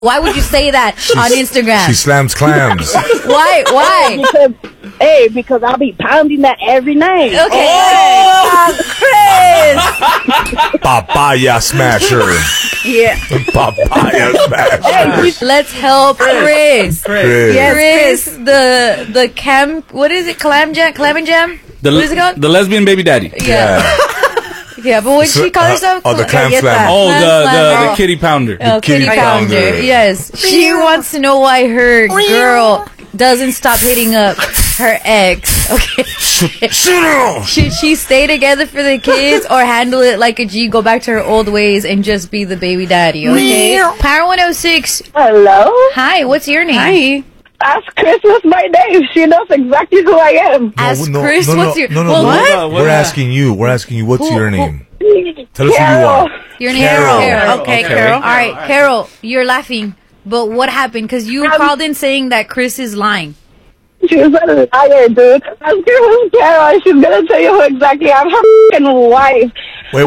Why would you say that on Instagram? She slams clams. Why? Because I'll be pounding that every night. Okay. Chris. Papaya smasher. Yeah. Papaya smasher. Let's help Chris. Chris. Chris, the cam. What is it? Clam and jam. What is it called? The lesbian baby daddy. Yeah. Yeah, but what did she call herself? Oh, the clam slam. The kitty pounder. Oh, kitty pounder. Yes. She wants to know why her girl doesn't stop hitting up her ex. Okay. Should she stay together for the kids or handle it like a G, go back to her old ways and just be the baby daddy? Okay. Power 106. Hello? Hi, what's your name? Hi. Ask Chris what's my name. She knows exactly who I am. Ask Chris what's your... No. What? We're asking you. What's your name? Tell us who you Carol. are. Your name Carol. is Carol. Okay. Carol. All right, Carol, you're laughing. But what happened? Because you called in saying that Chris is lying. She's a liar, dude. Ask her who's Carol. She's going to tell you who exactly I'm her f***ing wife. Wait.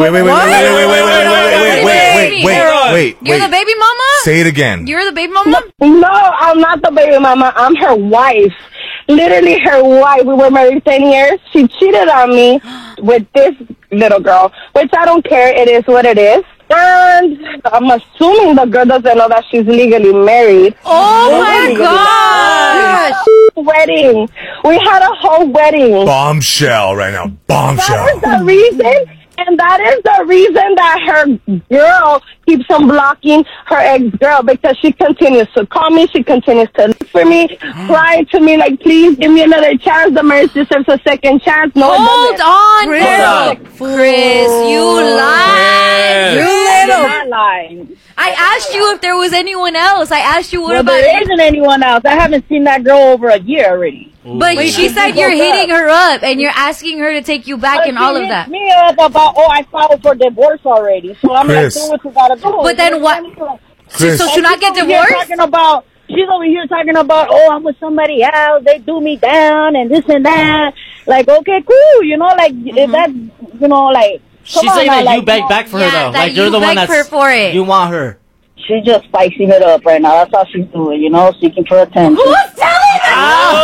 You're the baby mama? Say it again. You're the baby mama? No, I'm not the baby mama. I'm her wife. Literally her wife. We were married 10 years. She cheated on me with this little girl, which I don't care. It is what it is. And I'm assuming the girl doesn't know that she's legally married. Oh my gosh! Wedding. We had a whole wedding. Bombshell right now. Bombshell. That is the reason. And that is the reason that her girl keeps on blocking her ex-girl, because she continues to call me, she continues to look for me, crying to me like, please give me another chance. The marriage deserves a second chance. No, Hold on, Chris, you lied. You little. I'm not lying. I asked you if there was anyone else. I asked you what about... There isn't anyone else. I haven't seen that girl over a year already. But she said you're hitting her up and you're asking her to take you back and all of that. Me up about, I filed for divorce already. So I'm Chris. like, do what you gotta do. But then what? Chris. So should I get divorced? She's over here talking about, I'm with somebody else. They do me down and this and that. Like, okay, cool. You know, like, if that's, you know, like. She's saying that you begged back for her, though. That Like, you're the one begged her that's... for it. You want her. She's just spicing it up right now. That's all she's doing, you know, seeking for attention. Who's telling us?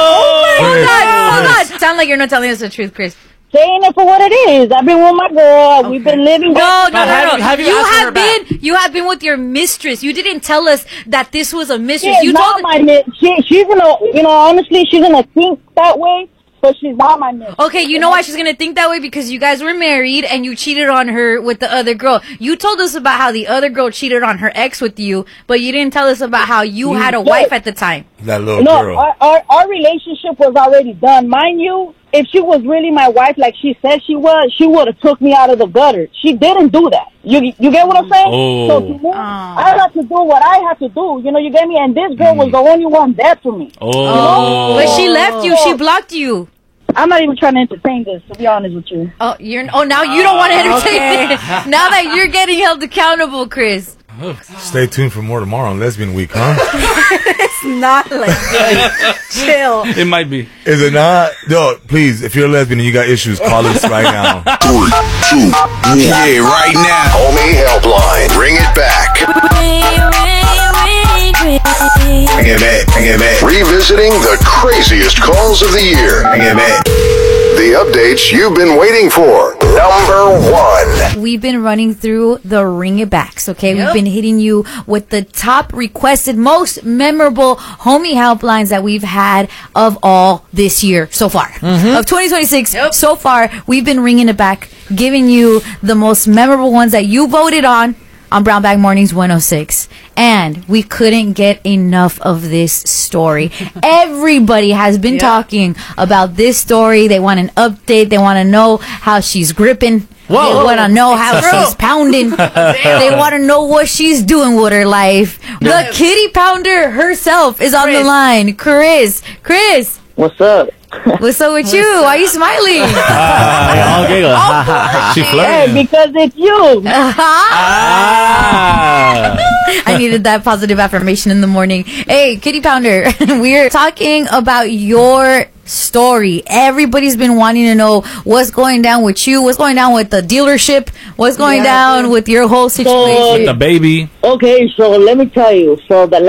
Chris. Hold on. Sound like you're not telling us the truth, Chris. Saying it for what it is. I've been with my girl. We've been living. No. have you asked her back? You have been with your mistress. You didn't tell us that this was a mistress. She's You not told my she's gonna, you know, honestly, she's gonna think that way, but she's not my mistress. Okay, you know why she's gonna think that way? Because you guys were married and you cheated on her with the other girl. You told us about how the other girl cheated on her ex with you, but you didn't tell us about how you had a wife at the time. That little No, girl. our relationship was already done. Mind you, if she was really my wife like she said she was, she would have took me out of the gutter. She didn't do that. You get what I'm saying? Oh. So to me, I have to do what I have to do. You know, you get me? And this girl was the only one there for me. Oh. But she left you. She blocked you. I'm not even trying to entertain this, to be honest with you. Now you don't want to entertain it. Now that you're getting held accountable, Chris. Stay tuned for more tomorrow on Lesbian Week, huh? It's not like that. Chill. It might be. Is it not? No, please, if you're a lesbian and you got issues, call us right now. 3, 2, 1. Yeah, right now. Homie Helpline. Bring it back. Bring it back. Revisiting the craziest calls of the year. Bring it back. The updates you've been waiting for. Number 1. We've been running through the Ring It Backs, okay? Yep. We've been hitting you with the top requested, most memorable homie helplines that we've had of all this year so far. Of 2026, so far, we've been ringing it back, giving you the most memorable ones that you voted on Brown Bag Mornings 106. And we couldn't get enough of this story. Everybody has been talking about this story. They want an update. They want to know how she's gripping. Whoa. They want to know how she's pounding. They want to know what she's doing with her life. The kitty pounder herself is on the line. Chris. What's up? What's up with you? Why are you smiling? All giggle. She flirting. Hey, because it's you. I needed that positive affirmation in the morning. Hey, Kitty Pounder, we're talking about your story. Everybody's been wanting to know what's going down with you, what's going down with the dealership, what's going down with your whole situation. With the baby. Okay, so let me tell you. So the